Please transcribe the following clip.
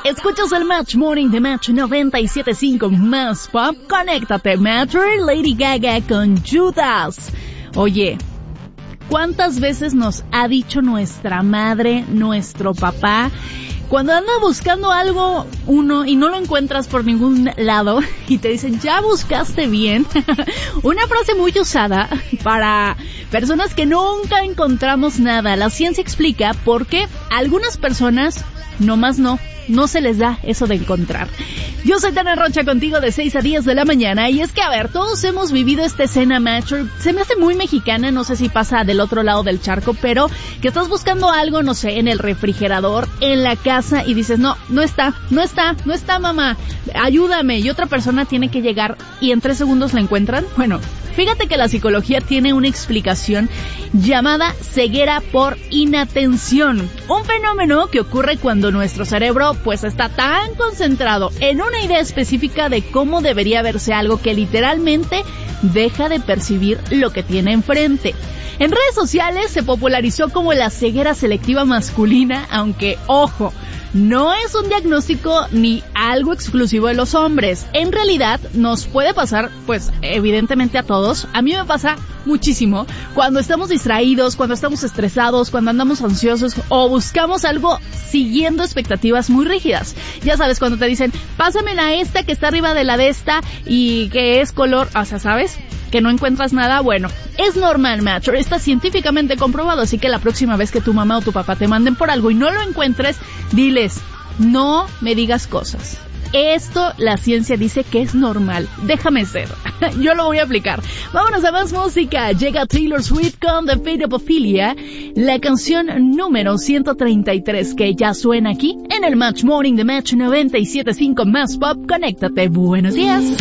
Escuchas el Match Morning de Match 97.5 Más Pop. Conéctate, Matter, Lady Gaga con Judas. Oye, ¿cuántas veces nos ha dicho nuestra madre, nuestro papá, cuando anda buscando algo uno y no lo encuentras por ningún lado y te dicen, ¿ya buscaste bien? Una frase muy usada para personas que nunca encontramos nada. La ciencia explica por qué a algunas personas nomás no se les da eso de encontrar. Yo soy Tana Rocha contigo de 6 a 10 de la mañana y es que, a ver, todos hemos vivido esta escena, Macho. Se me hace muy mexicana, no sé si pasa del otro lado del charco, pero que estás buscando algo, no sé, en el refrigerador, en la casa y dices, no está mamá, ayúdame, y otra persona tiene que llegar y en 3 segundos la encuentran. Bueno, fíjate que la psicología tiene una explicación llamada ceguera por inatención, un fenómeno que ocurre cuando nuestro cerebro pues está tan concentrado en una idea específica de cómo debería verse algo que literalmente deja de percibir lo que tiene enfrente. En redes sociales se popularizó como la ceguera selectiva masculina, aunque, ojo, no es un diagnóstico ni algo exclusivo de los hombres. En realidad nos puede pasar, pues evidentemente a todos. A mí me pasa muchísimo cuando estamos distraídos, cuando estamos estresados, cuando andamos ansiosos o buscamos algo siguiendo expectativas muy rígidas. Ya sabes, cuando te dicen, pásamela esta que está arriba de la de esta y que es color, o sea, ¿sabes? Que no encuentras nada. Bueno, es normal, Macho, está científicamente comprobado, así que la próxima vez que tu mamá o tu papá te manden por algo y no lo encuentres, diles, no me digas cosas. Esto la ciencia dice que es normal. Déjame ser. Yo lo voy a aplicar. Vámonos a más música. Llega Taylor Swift con The Fate of Ophelia, la canción número 133 que ya suena aquí en el Match Morning de Match 97.5 Más Pop. Conéctate. Buenos días.